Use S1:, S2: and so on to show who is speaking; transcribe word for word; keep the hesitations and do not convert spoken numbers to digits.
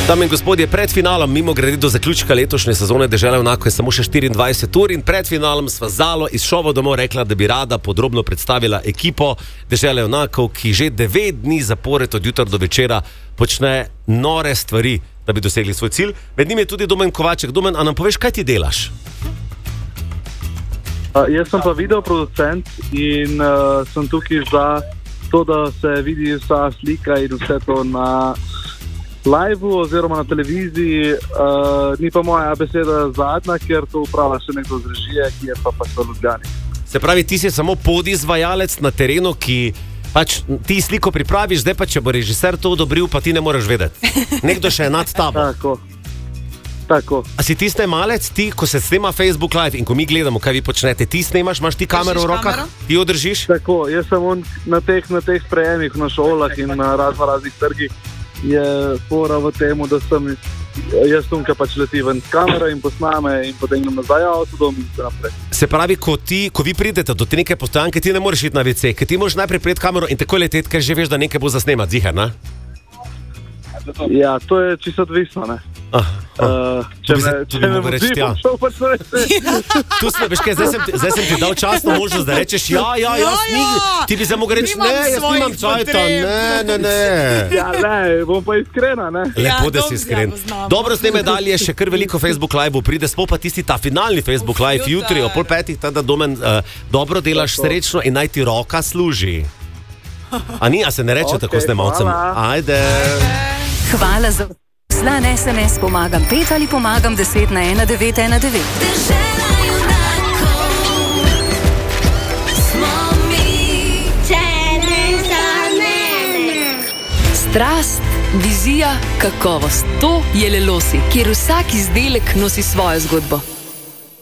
S1: Dame in gospodje, pred finalom, mimo grede do zaključka letošnje sezone Dežela junakov je samo še štiriindvajset ur in pred finalom sva Zalo iz Šova domov rekla, da bi rada podrobno predstavila ekipo Dežela junakov, ki že devet dni zapored od jutra do večera počne nore stvari, da bi dosegli svoj cilj. Med njimi je tudi Domen Kovaček. Domen, a nam poveš, kaj ti delaš?
S2: Uh, jaz sem pa videoproducent in uh, sem tukaj za to, da se vidi vsa slika in vse to na live-u oziroma na televiziji. Uh, ni pa moja beseda zadnja, ker to upravlja še nekdo z režije, ki je pa pač v Ljubljani.
S1: Se pravi, ti si samo podizvajalec na terenu, ki pač ti sliko pripraviš, zdaj pa če bo režiser to odobril, pa ti ne moreš vedeti. Nekdo še je nad tabo.
S2: Tako. Tako.
S1: A si ti snemalec, ti, ko se snema Facebook Live in ko mi gledamo, kaj vi počnete, ti snemaš, imaš ti kamero v rokah, kamero? Ti jo držiš?
S2: Tako, jaz sem on na teh, na teh sprejemih na šolah in na razno raznih trgih je fora v temu, da sem jaz tunka pač leti ven s kamero in posname in potem grem nazaj avtodom in se naprej.
S1: Se pravi, ko, ti, ko vi pridete do te neke postojanke, ti ne moreš iti na ve ce, ker ti moraš najprej prijeti kamero in tako leteti, ker že veš, da nekaj bo zasnemat, zihar, ne?
S2: Ja, to je čisto odvisno, ne?
S1: Ah, ah.
S2: Uh, če me, če me vodi, bom šel pač na ve ce.
S1: Tu sem, veš kaj, zdaj sem, zdaj sem ti dal časno možnost, da rečeš ja, ja, jaz ja, ja. Ti bi se mogel reči, ne, jaz nimam cajta, ne, ne, ne.
S2: Ja, ne, bom pa iskrena, ne.
S1: Lepo, da si iskren. Dobro, z njeme dalje še kar veliko Facebook Live-u pride, spol pa tisti ta finalni Facebook Live jutri o pol petih, tada Domen, uh, dobro delaš, srečno in naj ti roka služi. A ni, a se ne reče okay, tako snemalcem? Ajde.
S3: Hvala za slan es em es, pomagam pet ali pomagam deset na ena devet ena devet. Dežela junakov smo mi, tebe za mene. Strast, vizija, kakovost. To je Lelosi, kjer vsak izdelek nosi svojo zgodbo.